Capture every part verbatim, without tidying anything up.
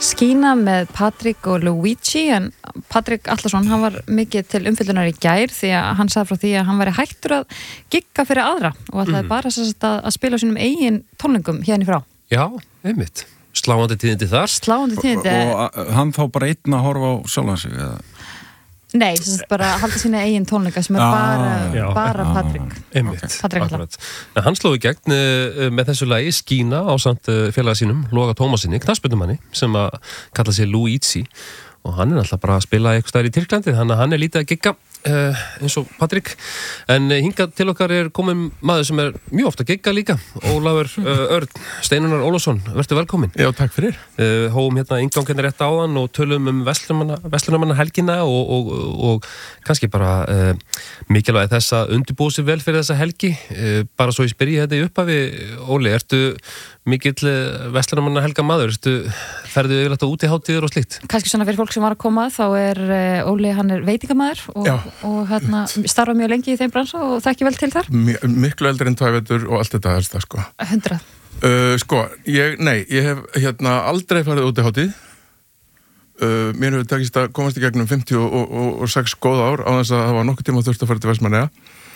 Skína með Patrik og Luigi en Patrik Atlason, hann var mikið til umfyllunar í gær því að hann sagði frá því að hann væri hættur að gigga fyrir aðra og ætlaði mm. bara að, að spila á sínum eigin tónlingum hérna í frá. Já, einmitt. Sláandi tíðindi þar. Sláandi tíðindi. Og, og hann þá bara einn að horfa á sjálfan sig eða? Nei, þess að bara halda sína eigin tónleika sem er ah, bara, já, bara Patrik. Einmitt. Patrik Atlason. Hann sló í gegn uh, með þessu lagi Skína á samt uh, félaga sínum, Loga Tómasinni, knattspyrnumanni, sem að kalla sig Luigi og hann er alltaf bara að spila eitthvað stær í Tyrklandi, þannig að hann er lítið að gigga uh, eins og Patrik. En uh, hingað til okkar er komin maður sem er mjög ofta að gigga líka, Ólafur uh, Örn Steinunar Ólafsson, verður velkomin. Já, takk fyrir. Uh, hóum hérna innganginn rétt áðan og tölum um verslunarmanna helgina og, og, og, og kannski bara uh, mikilvægi þess að undirbúa sig vel fyrir þessa helgi. Uh, bara svo ég spyrji þetta í upphafi, Óli, ertu mikill verslunarmanna helga maður, ertu ferðu yfirleitt á útihátíður og slíkt? Kannski svona fyrir fólk sem var að koma, þá er uh, Óli, hann er veitingamaður og, og hérna starfa mjög lengi í þeim bransa og þekki vel til þar. Mi- miklu eldri en tvævetur og allt þetta er það, sko. Hundrað. Uh, sko, ég, nei, ég hef hérna aldrei farið út í hátíð. Uh, mér hefur takist að komast í gegnum fimmtíu og sex góð ár á þess að það var nokkuð tíma þurft að fara til Vestmannaeyja.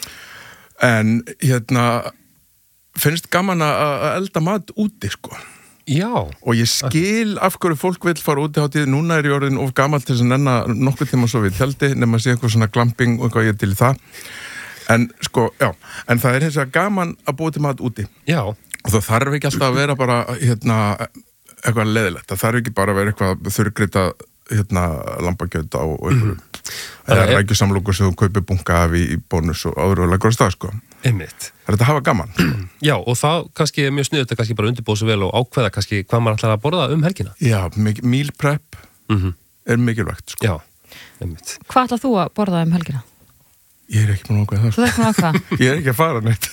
En hérna finnst gaman að elda mat úti, sko. Já. Og ég skil af hverju fólk vil fara út í hátíð. Núna er ég orðin of gamall til þess að nenna nokkuð tíma svo við tjaldi, nema að sé eitthvað svona glamping og eitthvað ég er til í það. En sko, já, en það er hins vegar gaman að búa til mat úti. Já. Og það þarf ekki alltaf að vera bara, hérna, eitthvað leiðilegt. Það þarf ekki bara að vera eitthvað þurrgrita, hérna, lambakjöt á einhverju. Mm. Eða er... rækjusamlokur sem þú kaupir bunga af í, í bónus og áður og leggur á stað, sko. Einmitt. Það er þetta að hafa gaman. Já, og það kannski er mjög sniðugt að kannski bara undirbúa sig vel og ákveða kannski hvað maður ætlar að borða um helgina. Já, mik- meal prep mm-hmm. er mikilvægt, sko. Já, einmitt. Hvað ætlað þú að borða um helgina? Ég er ekki búin að ákveða það. Þú er ekki búin að ákveða? Ég er ekki að fara neitt.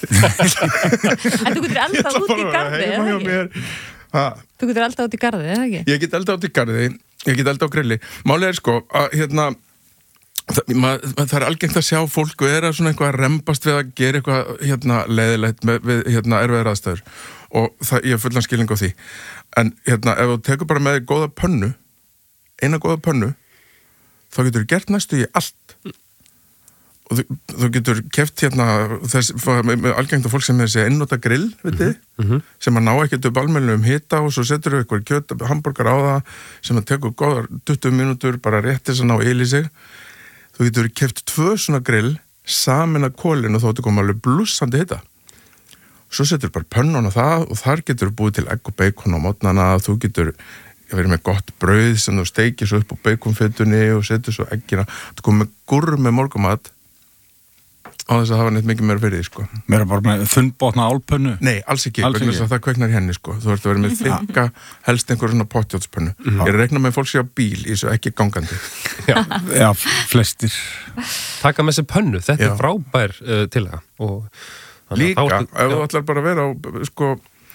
En þú getur eldað út í garði, eða ekki? Þú getur eldað út í garði, eða ekki? Ég get eldað út í garði, ég get eldað á grilli. Málið er sko að hérna Það, mað, það er algengt að sjá fólk vera svona eitthvað að rembast við að gera eitthvað hérna leiðilegt með, við hérna erfiðar aðstæður og það, ég er fullan skilning á því en hérna ef þú tekur bara með góða pönnu eina góða pönnu þá getur þú gert næstu í allt og þú, þú getur keft hérna þess, algengt að fólk sem þessi einnota grill, veitir mm-hmm. sem að ná ekkert upp almennilegum hita og svo setur þú eitthvað kjöt, hamburgar á það sem að tekur góðar tuttugu mínútur bara rétt þess að ná yl í sig. Þú getur keft tvö svona grill samin að kólinu og þá ertu komið alveg blússandi hita. Svo setur bara pönnun á það og þar getur þú búið til egg og bacon á mótnana. Þú getur verið með gott brauð sem þú steikir svo upp á baconfetunni og setur svo eggina. Þú komið með gúrr með morgumat á þess að hafa neitt mikið meira fyrir því, sko. Mér er bara með þunnbotna álpönnu? Nei, alls ekki, alls ekki. Það kveiknar í henni, sko. Þú ert að vera með þykka, helst einhver svona pottjótspönnu. Mm. Ég er að rekna með fólk sé á bíl í þessu ekki gangandi. Já, Já flestir. Taka með þessi pönnu, þetta Já. Er frábær uh, tillaga. Líka, ef þú ætlar bara að vera á, sko,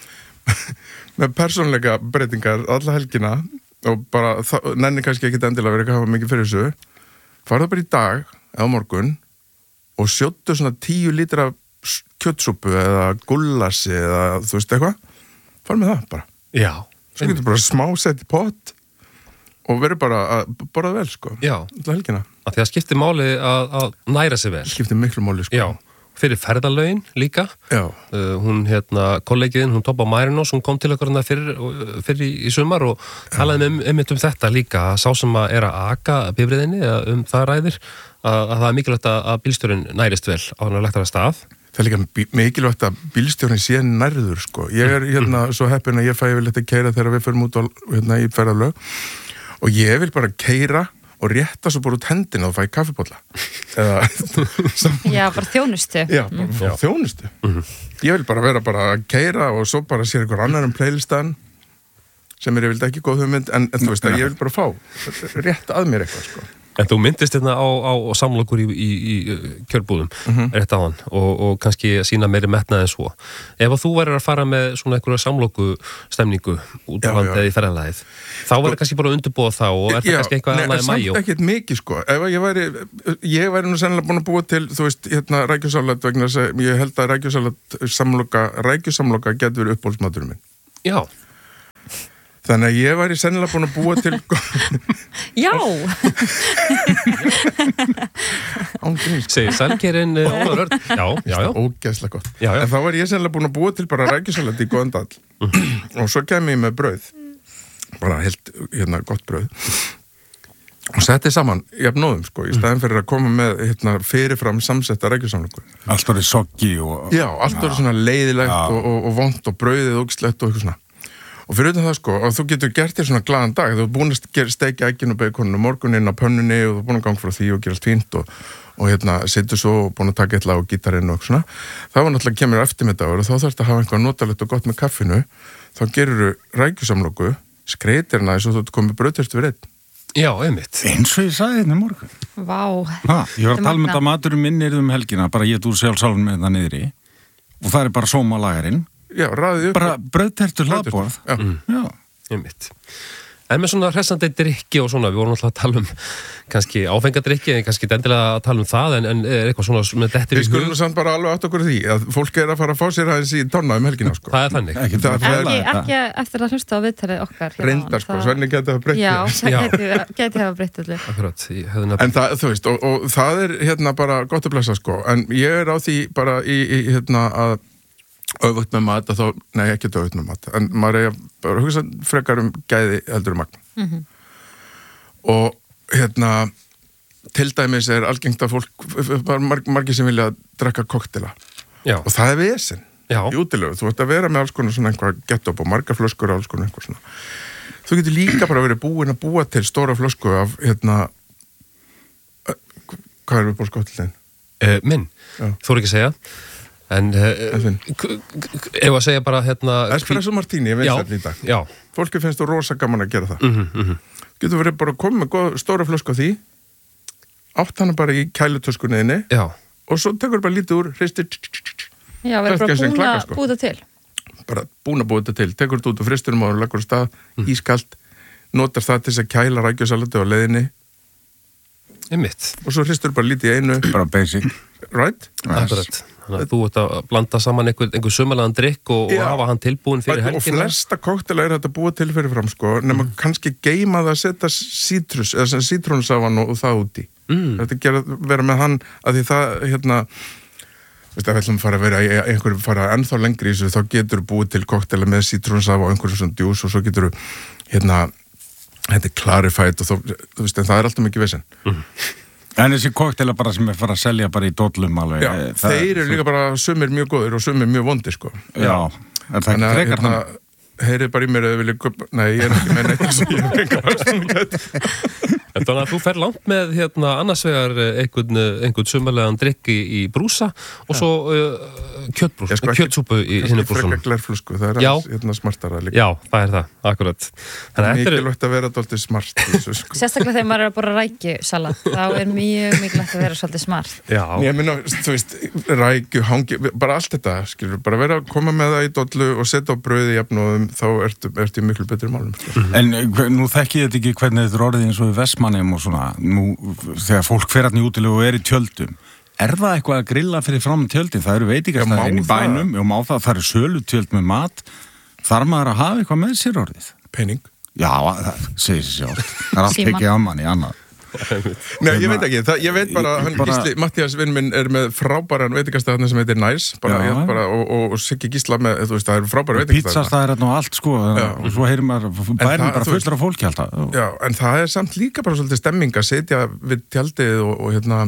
með persónleika breytingar alla helgina og bara, nenni kannski ekki endilega verið ekki að hafa mikið fyrir þessu, farðu bara í dag, eða morgun, og sjóttu svona tíu lítra kjötsúpu eða gullassi eða þú veist eitthvað, fara með það bara. Já. Svo getur bara smá sett í pott og verður bara að borða vel, sko. Já. Alltaf helgina. Að því að skipti máli að, að næra sig vel. Skipti miklu máli, sko. Já. Fyrir ferðalögin líka. Já. Uh, hún, hérna, kollegiðin, hún Tobba Marinos, hún kom til okkur fyrir, fyrir í, í sumar og talaði með einmitt um þetta líka, að sá sem að er að aka bifreiðinni, um það ræðir, að, að það er mikilvægt að bílstjórinn nærist vel á hann að lagt að stað. Það er líka mikilvægt að bílstjórinn sé nærður, sko. Ég er hérna svo heppinn að ég fæ yfirleitt að keyra þegar við förum út á, hérna, í ferðalög og ég vil bara keyra og rétta svo bara út hendina og fæ kaffibólla. Eða, Já, bara þjónustu. Já, bara mm. þjónustu. Mm-hmm. Ég vil bara vera bara að keyra og svo bara sér einhver annar um playlistan sem er yfirleitt ekki góð hugmynd en, en þú veist að ég vil bara fá rétt að mér eitthvað, sko. En þú myndist hérna á, á, á samlokur í, í, í kjörbúðum, mm-hmm. rétt á hann og, og kannski sína meiri metnað en svo. Ef þú værir að fara með svona einhverja samloku stemningu út á landi eða í ferðalagið, þá væri kannski bara undirbúa þá og er það já, kannski eitthvað annað í mæjó? Samt ekkert mikið, sko. Ef ég væri, ég væri nú sennilega búin að búa til, þú veist, hérna rækjusalat vegna þess að ég held að rækjusalat samloka, rækjusamloka getur verið uppbólsmaturinn minn. Já. Þannig að ég væri sennilega búin að búa til Já! ángríns. Segir sælkerinn Ólafur Örn. Já, já, já. Ógeðslega gott. Já, já. En þá var ég sennilega búin að búa til bara rækjusalat í góðan dall. Og svo kemi ég með brauð. Bara helt, hérna, gott brauð. Og setti saman jafnóðum, sko, í staðin fyrir að koma með, hérna, fyrirfram samsetta rækjusamlöku. Allt orðið soggi og... Já, allt orðið svona leiðilegt og, og, og vont og brauðið og slett og eitthvað svona. Og fyrir utan það sko, að þú getur gert þér svona glaðan dag, þú er búin að steikja egginu og beikoninu morguninn á pönnunni og þú er búin að ganga frá því og gera allt fínt og, og hérna, sittur svo og búin að taka eitthvað á gítarinn og svona. Það var náttúrulega kemur eftirmiddagur og þá þarfst að hafa eitthvað notalegt og gott með kaffinu, þá gerur þú rækjusamloku, skreitir hana eins og þú ert komið brauðtertu við einn. Já, einmitt. Eins og ég sagði þetta morgun. Vá. Ha, ég var að tala með þetta maturum minn er um helgina, bara ég úr sjálfsálfum með það niðri og það er bara sómalagarinn. Já, raðið upp. Bara brauðtertu hlaðborð. Já. Mm. Já. Einmitt. En með svona hressandi drykki og svona, við vorum alltaf að tala um kannski áfengadrykki, en kannski endilega að tala um það, en, en er eitthvað svona með dettir í Við skulum nú samt bara alveg átt okkur því að fólk er að fara að fá sér aðeins í tonna um helgina, sko. Það er þannig. Ekki, Það er- Ekki, ekki eftir að hlusta á viðtalið okkar hérna Reyndar, áðan, sko, það- Svenni geti að breytta Já, því. það Já. geti, geti hafa breytt allir Akkurat, ég hefði nefnt. En það, þú veist, og, og það er hérna bara gott að blessa, sko, en ég er á því bara í, í hérna að öfugt með mat, að þá, nei, ekki öfugt með mat, en maður er bara að hugsa frekar um gæði heldur um magn. Mhm. Og hérna, til dæmis er algengt að fólk, bara marg, margir sem vilja drekka koktela, Já, og það er vesinn já, í útilegu, þú ert að vera með alls konar svona einhvað gett upp og margar flöskur og alls konar einhvað svona. Þú getur líka bara verið búin að búa til stóra flösku af, hérna, eh, hvað er við búin skottilinn? uh, minn, Já. þú er ekki að segja, en uh, Efinn. ef að segja bara hérna... Espresso Martini er Já, vinsæll í dag. já, Fólki finnst þú rosa gaman að gera það. mhm, mhm. Getur verið bara að koma með góð, stóra flösku af því, átt hana bara í kælutöskunniðinni Já, og svo tekur bara lítið úr, hristir, Já, við erum Kannski bara sem búin klaka, að sko. búta til bara búin að búið þetta til, tekur þetta út og fristurum og leggur á stað, ískalt, notar það til þess að kæla rækjusalati á leiðinni einmitt. og svo hristur bara lítið í einu, Bara basic. right? Akkurat. Þannig að þú ert að blanda saman einhver, einhver sumalaðan drykk og, og Já. hafa hann tilbúin fyrir Og helgina. flesta koktela er þetta búið til fyrir fram, sko, nema kannski geima það að setja sítrus, eða sem sítrónusafan og, og það úti. Mm. Þetta gera, vera með hann, að því það, hérna, veist, ef við ætlum að fara að vera, í- einhver fara ennþá lengri í þessu, þá getur búið til koktela með sítrónusafa og einhverjum svona djús og svo getur, hérna, þetta er clarified og þó, þú veist, en það er alltaf mikið vesen. En þessi koktela bara sem er fara að selja bara í dollum alveg. Já, eh, það- þeir eru líka bara sumir mjög góðir og sumir mjög vondir, sko. Já, er það Þannig ekki að, frekar hérna, hann? heyrið bara í mér eða vilja köpa, nei, ég er ekki með neitt þessu, ég er ekki með þessu. En þannig að þú fer langt með hérna annars vegar eh, einhvern, eh, einhvern sumalegan drykk í, í brúsa og svo uh, kjötbrúsa, Ég sko ekki- kjötsúpu í hinni brúsunum. Frekar glerflösku, það er Já. aðeins hérna smartara líka. Já, það er það, akkurat. Þannig að þetta er... Mikilvægt að vera dálítið smart í þessu, sko. Sérstaklega þegar maður er að borra rækjusalat þá er mjög mikilvægt að vera svolítið smart Já, Ég minna, þú veist, rækju, hangi, bara allt þetta, skilur, bara vera að koma með það í dollu og setja á brauði jafnóðum, þá ertu, ertu í miklu betri málum, sko. En eh, hve- nú þekki ég þetta ekki hvernig þetta er orðið eins og í Vestmannheim og svona, nú þegar fólk fer hann í útilegu og er í tjöldum, er það eitthvað að grilla fyrir fram tjöldin? Það eru Já, veitingastæðir má inn í það? bænum, já má það, það eru sölu tjöld með mat, þarf maður að hafa eitthvað með sér orðið? Pening. Já, það segir sér sjálf, það er allt Síman. ekki að manni annað. Nei, ég veit ekki, það, ég veit bara, hann Bara- Gísli, Mattías vinn minn er með frábæran veitingastæðarna sem heitir Nice, bara, Já. ég, bara og, og, og Siggi Gísla með, þú veist, það eru frábæra veitingastæðarna. Pizzastæðir og allt sko, Já. og svo heyrir maður, bærin það- bara þú veist- fullur af fólki alltaf. Já, en það er samt líka bara svolítið stemming að setja við tjaldið og, og hérna,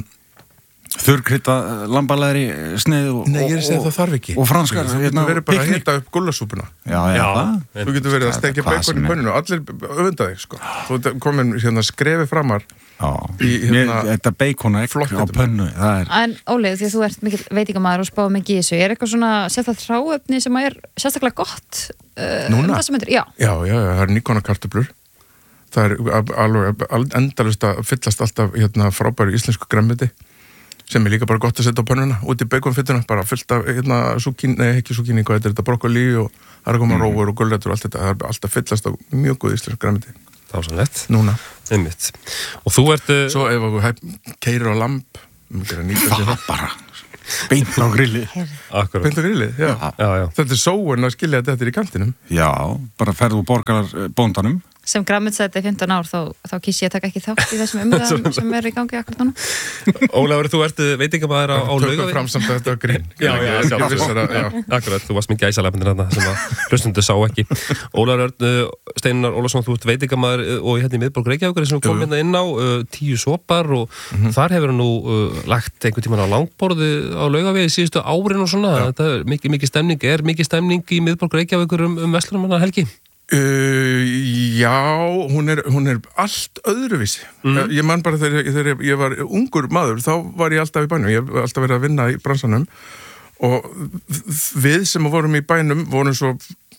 Þurrkrydda lambalæri sneið og, nei, ég er að segja og, það þarf ekki. og franskar, Þú hérna, getur verið bara að piknik. hita upp gullasúpuna. Já, já, Já. það. Þú getur verið að Það er stekja hvað beikon sem í er. pönnunu, allir öfunda þig, sko. Þú ert komin hérna skrefi framar. Já, Í, Mér, hérna, þetta bacon og egg flott á þetta. pönnu, það er... En Óli, því að þú ert mikill veitingamaður og spáð mikið í þessu, er eitthvað svona sérstætt hráefni sem er sérstaklega gott uh, um Núna? þessum myndir? Já, Já, já, já, það er nýkona kartöflur. Það er al- alveg al- endalaust að fyllast alltaf hérna, frábæru íslensku gremmiti sem er líka bara gott að setja á pönnuna út í baconfytuna, bara fyllt af hérna, súkín, nei ekki súkín, hvað þetta er þetta, brokkoli og það er að koma rófur og gulrætur og allt þetta, það er alltaf fyllast af mjög góð íslensku gremmiti. Dásanlegt. Núna. Einmitt. Og þú ert... uh, Svo ef þú keirir á lamp, um að nýta sér það. bara, Beint á grilli. Akkurat. Beint á grillið, já. Já, já. Þetta er sóun að skilja þetta í kantinum. Já, bara ferðu og borgar bóndanum. Sem grammitsæti fimmtán ár, þá, þá kýsi ég að taka ekki þátt í þessum umræðum sem er í gangi akkur núna. Ólafur, þú ert veitingamaður á, á Tökum Laugavegi. fram samt að þetta var grín. Já, já, sjálfsögðu. Akkurat, þú varst með gæsalefndir þarna sem að hlustundu sá ekki. Ólafur Örn, Steinar Ólafsson, þú ert veitingamaður og hérna í miðborg Reykjavíkur sem kom hérna inn á uh, tíu sopar og mm-hmm. þar hefur nú uh, lagt einhvern tímann á langborði á Laugavegi síðustu árin og svona. Já. Þetta er mikið, mikið stemning. Er mikið stemning í miðborg Reykjavíkur um, um verslunarmanna helgi? Uh, já, hún er, hún er allt öðruvísi. Mm. Ég, ég man bara þegar, þegar ég var ungur maður, þá var ég alltaf í bænum. Ég hef alltaf verið að vinna í bransanum og við sem vorum í bænum vorum svo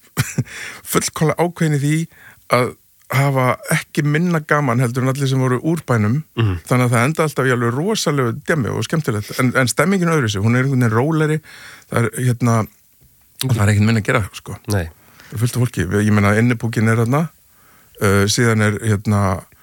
fullkomlega ákveðin í því að hafa ekki minna gaman heldur en allir sem voru úr bænum. Mm. Þannig að það enda alltaf í alveg rosalegu djemi og skemmtilegt. En, en stemmingin öðruvísi, hún er einhvern veginn róleri. Það er, hérna, það er ekkert minna að gera, sko. Nei. Fullt af fólki, ég meina innibúkin er hérna uh, síðan er hérna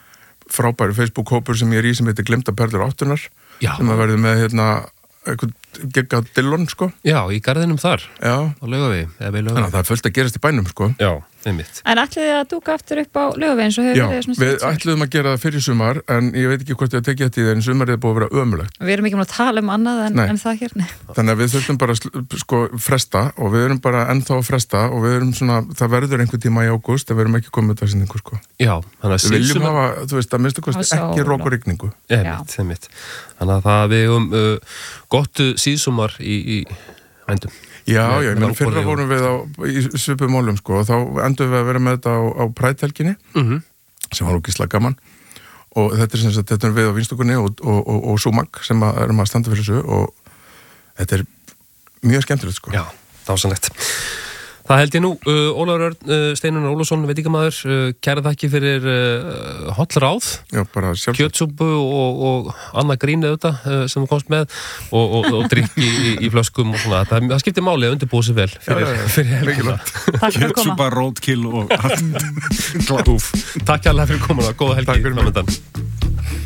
frábæri Facebook-hópur sem ég er í sem heitir Glemta perlur áttunar Já. Sem að verði með hérna eitthvað gegga Dillon, sko. Já, í garðinum þar. Já. Á Laugavegi, eða við Laugavegi. Þannig að það er fullt að gerast í bænum, sko. Já, einmitt. En ætlið þið að dúka aftur upp á Laugavegi eins og hefur Já, verið svona við stundum? ætluðum að gera það fyrir sumar, en ég veit ekki hvort ég að tekja þetta í það, en sumarið er búið að vera ömulegt. Við erum ekki með að tala um annað en, en það hér. Nei. Þannig að við þurfum bara að sko, fresta og við erum bara ennþá að fresta og við erum svona, það verður einhver tíma í ágúst ef við erum ekki komið þetta sýningu, sko. Já, þannig að við viljum hafa, þú veist, að minnstu kosti ekki rok og rigningu. Einmitt, einmitt. Þannig að það við um uh, gott síðsumar í, í vendum. Já, já, ég menn fyrra vorum við á, í svipum málum, sko, og þá endum við að vera með þetta á, á præthelginni, mm-hmm. sem var ógislega gaman, og þetta er sem sagt, þetta er við á Vinstokunni og, og, og, og Súmag sem að, erum að standa fyrir þessu, og þetta er mjög skemmtilegt, sko. Já, dásanlegt. Það held ég nú, uh, Ólafur Örn, uh, Steinar Ólafsson, veitingamaður, uh, kæra þakki fyrir uh, holl ráð, Já, bara sjálfsagt. Kjötsúpu og, og annað grín auðvitað uh, sem þú komst með og, og, og drikk í, í, í flöskum og svona. Það, það skiptir máli að undirbúa sig vel fyrir, já, já, fyrir helgina. Kjötsúpa, roadkill og Takk alveg fyrir komuna, góða helgi. Takk fyrir mig.